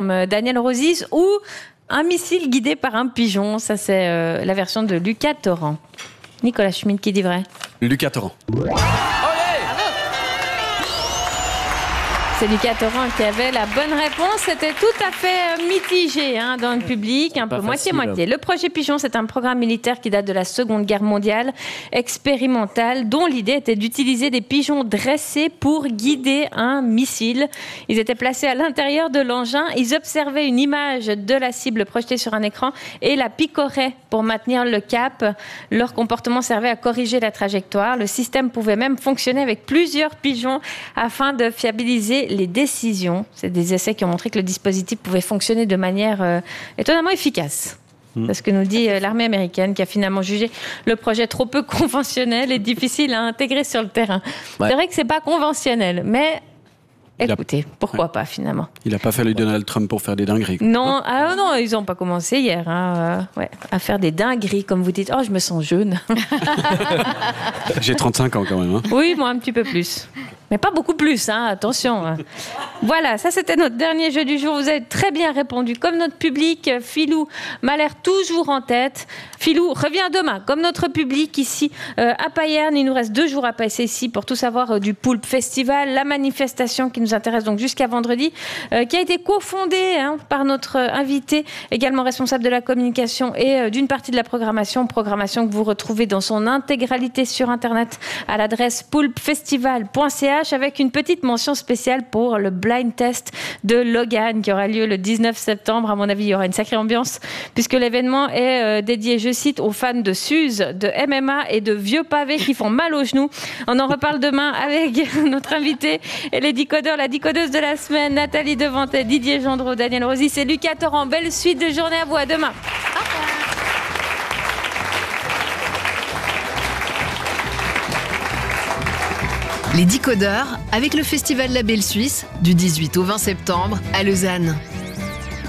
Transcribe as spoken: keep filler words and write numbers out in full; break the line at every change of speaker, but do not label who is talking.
comme Daniel Rosis, ou un missile guidé par un pigeon. Ça, c'est euh, la version de Lucas Torrent. Nicolas Schmid, qui dit vrai ?
Lucas Torrent.
C'est Lucas Torrent qui avait la bonne réponse. C'était tout à fait mitigé hein, dans le public, un
Pas
peu
facile.
moitié-moitié. Le projet Pigeon, c'est un programme militaire qui date de la Seconde Guerre mondiale, expérimental, dont l'idée était d'utiliser des pigeons dressés pour guider un missile. Ils étaient placés à l'intérieur de l'engin, ils observaient une image de la cible projetée sur un écran et la picoraient pour maintenir le cap. Leur comportement servait à corriger la trajectoire. Le système pouvait même fonctionner avec plusieurs pigeons afin de fiabiliser les décisions. C'est des essais qui ont montré que le dispositif pouvait fonctionner de manière euh, étonnamment efficace. Mmh. C'est ce que nous dit euh, l'armée américaine, qui a finalement jugé le projet trop peu conventionnel et difficile à intégrer sur le terrain. Ouais. C'est vrai que c'est pas conventionnel, mais écoutez, a... pourquoi ouais. pas finalement.
Il n'a pas fallu Donald Trump pour faire des dingueries. Quoi.
Non, ah non, ils n'ont pas commencé hier hein, euh, ouais, à faire des dingueries, comme vous dites. Oh, je me sens jeune.
J'ai trente-cinq ans quand même. Hein.
Oui, moi un petit peu plus. Mais pas beaucoup plus, hein, attention. Voilà, ça c'était notre dernier jeu du jour. Vous avez très bien répondu. Comme notre public, Philou m'a l'air toujours en tête. Philou revient demain, comme notre public ici euh, à Payerne. Il nous reste deux jours à passer ici pour tout savoir euh, du Poulpe Festival, la manifestation qui nous intéresse donc jusqu'à vendredi, euh, qui a été cofondée hein, par notre euh, invité, également responsable de la communication et euh, d'une partie de la programmation. Programmation que vous retrouvez dans son intégralité sur Internet à l'adresse poulpefestival point c h, avec une petite mention spéciale pour le blind test de Logan qui aura lieu le dix-neuf septembre. À mon avis, il y aura une sacrée ambiance puisque l'événement est euh, dédié, je cite, aux fans de Suze, de M M A et de vieux pavés qui font mal aux genoux. On en reparle demain avec notre invité et les décodeurs, la décodeuse de la semaine, Nathalie Devantet, Didier Gendreau, Daniel Rosis et Lucas Torrent. Belle suite de journée à vous. À demain.
Les décodeurs avec le Festival La Belle Suisse du dix-huit au vingt septembre à Lausanne.